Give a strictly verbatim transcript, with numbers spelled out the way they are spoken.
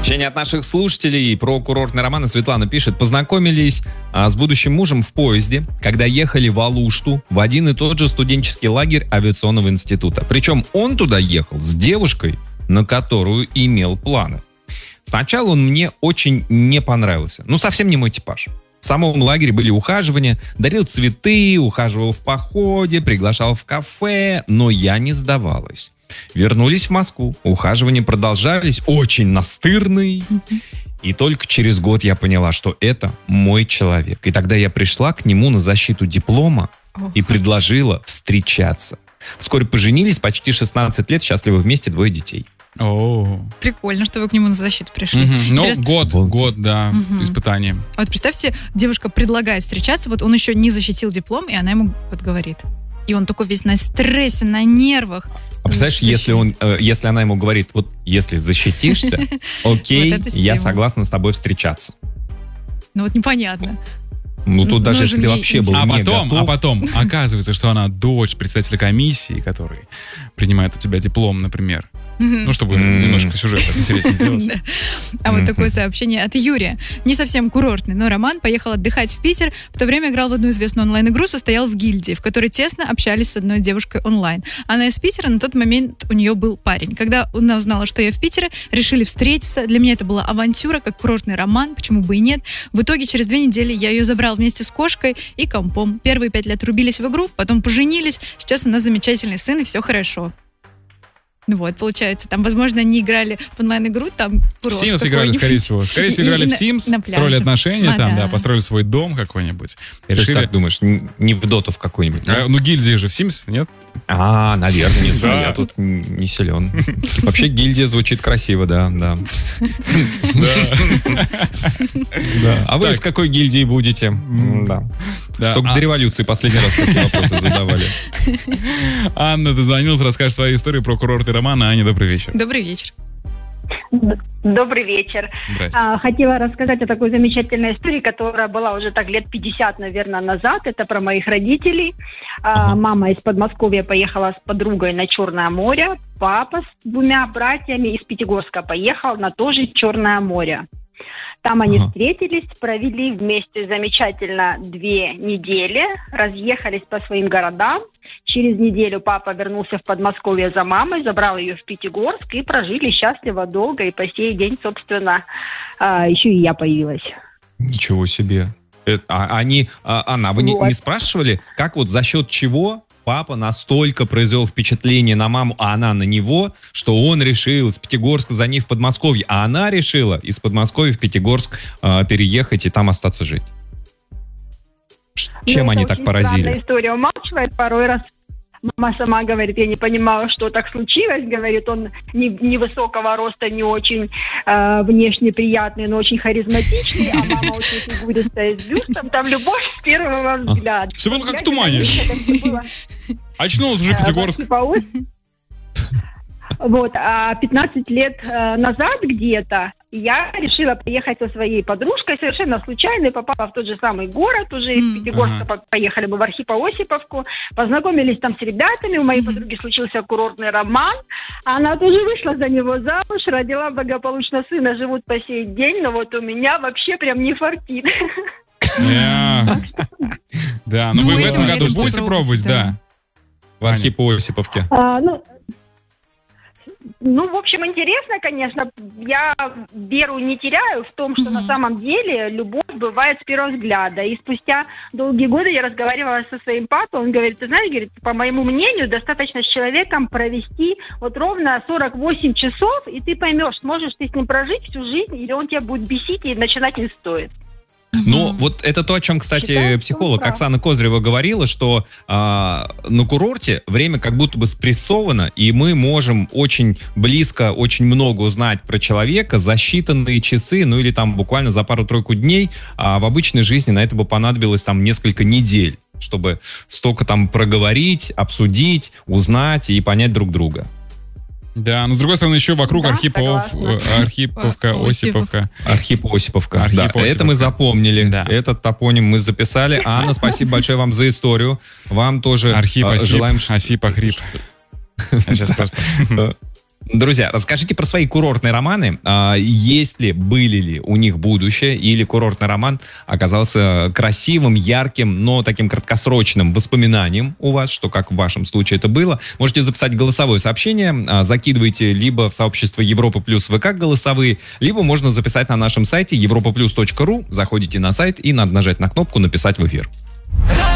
Сообщение от наших слушателей про курортный роман. Светлана пишет: познакомились а, с будущим мужем в поезде, когда ехали в Алушту в один и тот же студенческий лагерь авиационного института. Причем он туда ехал с девушкой, на которую имел планы. Сначала он мне очень не понравился. Ну, совсем не мой типаж. В самом лагере были ухаживания, дарил цветы, ухаживал в походе, приглашал в кафе, но я не сдавалась. Вернулись в Москву, ухаживания продолжались, очень настырные. И только через год я поняла, что это мой человек. И тогда я пришла к нему на защиту диплома и предложила встречаться. Вскоре поженились, почти шестнадцать лет, счастливы вместе, двое детей. О. Прикольно, что вы к нему на защиту пришли. Угу. Ну, Интересно... год, вот. год, да, угу. испытание. А вот представьте, девушка предлагает встречаться, вот он еще не защитил диплом, и она ему вот говорит. И он такой весь на стрессе, на нервах. А представляешь, если, он, э, если она ему говорит, вот если защитишься, окей, я согласна с тобой встречаться. Ну вот непонятно. Ну, тут даже если ты вообще был а не потом, готов. А потом оказывается, что она дочь председателя комиссии, который принимает у тебя диплом, например. Ну, чтобы mm. немножко сюжет интереснее сделать. А вот такое сообщение от Юрия. Не совсем курортный, но Роман поехал отдыхать в Питер. В то время играл в одну известную онлайн-игру, состоял в гильдии, в которой тесно общались с одной девушкой онлайн. Она из Питера, на тот момент у нее был парень. Когда она узнала, что я в Питере, решили встретиться. Для меня это была авантюра, как курортный роман, почему бы и нет. В итоге через две недели я ее забрал вместе с кошкой и компом. Первые пять лет рубились в игру, потом поженились. Сейчас у нас замечательный сын, и все хорошо. Ну вот, получается, там, возможно, они играли в онлайн-игру, там курорт в Sims играли, скорее всего. Скорее всего, играли в Sims, строили отношения, а, там, да. да, построили свой дом какой-нибудь. Ты решили... так думаешь, не в доту в какой-нибудь? А, ну, гильдия же в Sims, нет? А, наверное, не знаю, я тут не силен. Вообще, гильдия звучит красиво, да, да. А вы из какой гильдии будете? Да. Только до революции последний раз такие вопросы задавали. Анна дозвонилась, расскажет свою историю про курортный роман. Аня, добрый вечер. Добрый вечер. Добрый вечер. А, хотела рассказать о такой замечательной истории, которая была уже так лет пятьдесят, наверное, назад. Это про моих родителей. А, uh-huh. Мама из Подмосковья поехала с подругой на Черное море. Папа с двумя братьями из Пятигорска поехал на тоже Черное море. Там они uh-huh. встретились, провели вместе замечательно две недели, разъехались по своим городам. Через неделю папа вернулся в Подмосковье за мамой, забрал ее в Пятигорск и прожили счастливо, долго. И по сей день, собственно, еще и я появилась. Ничего себе. Это, а, они, а, Анна, вы вот. не, не спрашивали, как вот за счет чего папа настолько произвел впечатление на маму, а она на него, что он решил из Пятигорска за ней в Подмосковье, а она решила из Подмосковья в Пятигорск э, переехать и там остаться жить? Чем ну, они так поразили? Странная история. Умалчивает порой раз. Мама сама говорит, я не понимаю, что так случилось. Говорит, он не, невысокого роста, не очень э, внешне приятный, но очень харизматичный. А мама очень фигуристая с бюстом. Там любовь с первого взгляда. Все было как в тумане. Очнулся уже Пятигорск. Вот, а пятнадцать лет э, назад где-то я решила поехать со своей подружкой совершенно случайно, попала в тот же самый город, уже из mm, Пятигорска ага. поехали бы в Архипо-Осиповку, познакомились там с ребятами, у моей mm-hmm. подруги случился курортный роман, она тоже вышла за него замуж, родила благополучно сына, живут по сей день, но вот у меня вообще прям не фартит. Да, но вы в этом году будете пробовать, да? В Архипо-Осиповке. Ну, в общем, интересно, конечно. Я веру не теряю в том, что mm-hmm. на самом деле любовь бывает с первого взгляда. И спустя долгие годы я разговаривала со своим папой. Он говорит, ты знаешь, говорит, по моему мнению, достаточно с человеком провести вот ровно сорок восемь часов, и ты поймешь, сможешь ты с ним прожить всю жизнь, или он тебя будет бесить, и начинать не стоит. Ну, вот это то, о чем, кстати, Считаю, психолог Оксана Козырева говорила, что э, на курорте время как будто бы спрессовано, и мы можем очень близко, очень много узнать про человека за считанные часы, ну или там буквально за пару-тройку дней, а в обычной жизни на это бы понадобилось там несколько недель, чтобы столько там проговорить, обсудить, узнать и понять друг друга. Да, но с другой стороны, еще вокруг да, Архипов, Архиповка, Осиповка. Архип-Осиповка. Архип да, это мы запомнили. Да. Этот топоним мы записали. Анна, спасибо большое вам за историю. Вам тоже Архип, э, Осип, желаем... Осип, Ахрип. Сейчас просто... Друзья, расскажите про свои курортные романы. А, есть ли, были ли у них будущее, или курортный роман оказался красивым, ярким, но таким краткосрочным воспоминанием у вас, что как в вашем случае это было. Можете записать голосовое сообщение, а, закидывайте либо в сообщество Европа Плюс ВК голосовые, либо можно записать на нашем сайте европа плюс точка ру. Заходите на сайт и надо нажать на кнопку «Написать в эфир».